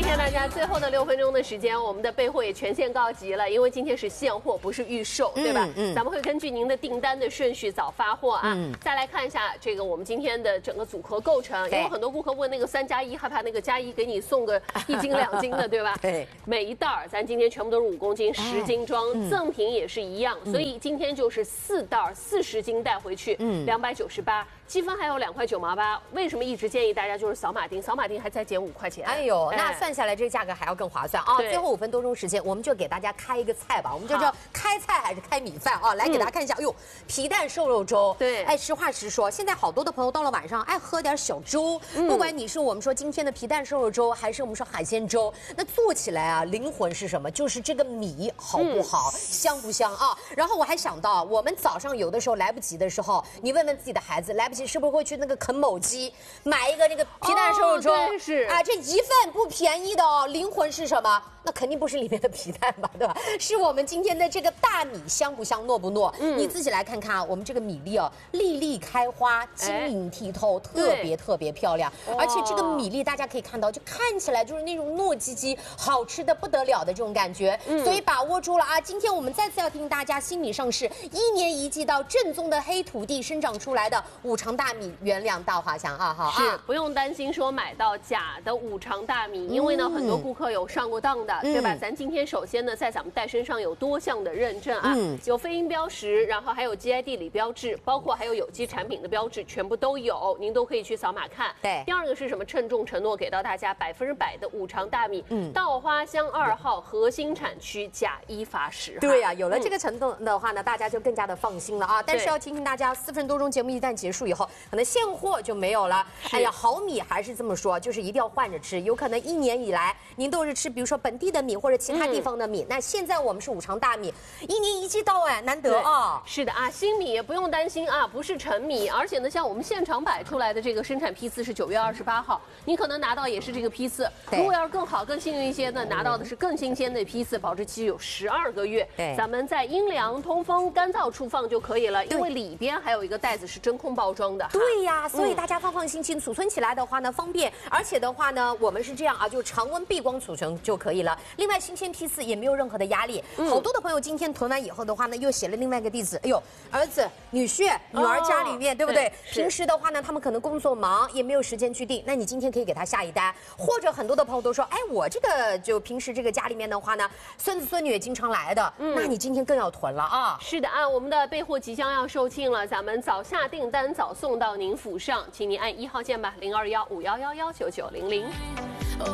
谢大家，最后的6分钟的时间，我们的备货也全线告急了，因为今天是现货，不是预售，对吧？咱们会根据您的订单的顺序早发货啊。再来看一下这个我们今天的整个组合构成，因为很多顾客问那个3+1，害怕那个+1给你送个1斤2斤的，对吧？对，每一袋儿咱今天全部都是5公斤10斤装，赠品也是一样，所以今天就是4袋40斤带回去，298。积分还有2块9毛8，为什么一直建议大家就是扫码订？扫码订还再减5块钱。 哎呦，那算下来这个价格还要更划算啊！最后5分多钟时间，我们就给大家开一个菜吧，我们就叫开菜还是开米饭啊？来给大家看一下，哎呦，皮蛋瘦肉粥。对，哎，实话实说，现在好多的朋友到了晚上爱喝点小粥，不管你是我们说今天的皮蛋瘦肉粥，还是我们说海鲜粥，那做起来啊，灵魂是什么？就是这个米好不好，香不香啊？然后我还想到，我们早上有的时候来不及的时候，你问问自己的孩子，来不及是不是会去那个肯某基买一个那个皮蛋瘦肉粥？是啊，这一份不便宜的哦。灵魂是什么？那肯定不是里面的皮蛋吧，对吧？是我们今天的这个大米香不香，糯不糯？你自己来看看啊，我们这个米粒哦，粒粒开花，晶莹剔透，特别漂亮。而且这个米粒大家可以看到，就看起来就是那种糯叽叽、好吃的不得了的这种感觉。所以把握住了啊！今天我们再次要提醒大家，新米上市，1年1季到正宗的黑土地生长出来的五常大米，原谅大华祥啊！好， 是不用担心说买到假的五常大米，因为呢很多顾客有上过当的。对吧？咱今天首先呢，在咱们袋身上有多项的认证啊，有非因标识，然后还有 GI 地理标志，包括还有有机产品的标志，全部都有，您都可以去扫码看。对。第二个是什么？称重承诺给到大家100%的五常大米，稻花香2号核心产区，钾1罚10。 对呀，有了这个承诺的话呢，大家就更加的放心了啊。但是要提醒大家，4分多钟节目一旦结束以后，可能现货就没有了。哎呀，好米还是这么说，就是一定要换着吃，有可能1年以来您都是吃，比如说本地的米或者其他地方的米，那现在我们是五常大米，1年1季到，哎，难得啊。 是的啊，新米也不用担心啊，不是陈米，而且呢，像我们现场摆出来的这个生产批次是9月28号，你可能拿到也是这个批次。如果要是更好、更幸运一些呢，拿到的是更新鲜的批次，保质期有12个月。对，咱们在阴凉、通风、干燥处放就可以了，因为里边还有一个袋子是真空包装的。 对呀，所以大家放心，储存起来的话呢方便，而且的话呢，我们是这样啊，就常温避光储存就可以了。另外，新鲜批次也没有任何的压力。好多的朋友今天囤完以后的话呢，又写了另外一个地址。哎呦，儿子、女婿、女儿家里面，对不对？平时的话呢，他们可能工作忙，也没有时间去订。那你今天可以给他下一单，或者很多的朋友都说，哎，我这个就平时这个家里面的话呢，孙子孙女也经常来的，那你今天更要囤了啊。 是的啊，我们的备货即将要售罄了，咱们早下订单，早送到您府上，请您按1号键吧，0215111990。